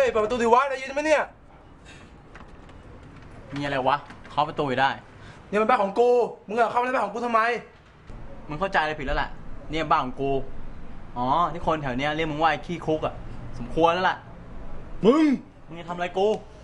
เปิดประตูดิวะได้ยินไหมเนี่ยมีอะไรวะเคาะประตูอยู่ได้เนี่ยมันบ้านของกูมึงเข้ามาในบ้านของกูทำไมมึงเข้าใจอะไรผิดแล้วแหละเนี่ยบ้านของกูอ๋อที่คนแถวเนี้ยเรียกมึงว่าไอ้ขี้คุกอ่ะสมควรแล้วล่ะมึงจะทำอะไรกู